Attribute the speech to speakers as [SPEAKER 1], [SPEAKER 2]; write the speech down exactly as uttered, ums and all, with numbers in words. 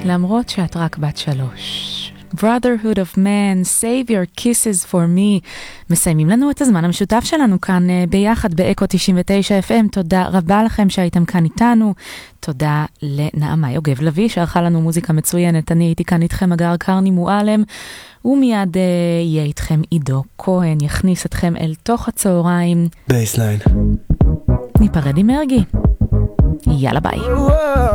[SPEAKER 1] למרות שאת רק בת שלוש. Brotherhood of Man, save your kisses for me. מסיימים לנו את הזמן המשותף שלנו כאן ביחד באקו תשעים ותשע אף אם. תודה רבה לכם שהייתם כאן איתנו. תודה לנעמה יוגב לוי שערכה לנו מוזיקה מצוינת. אני הייתי כאן איתכם אגר קרני מועלם, ומיד uh, יהיה איתכם עידו כהן, יכניס אתכם אל תוך הצהריים.
[SPEAKER 2] בייסליין.
[SPEAKER 1] ניפרד עם מרגי. יאללה ביי.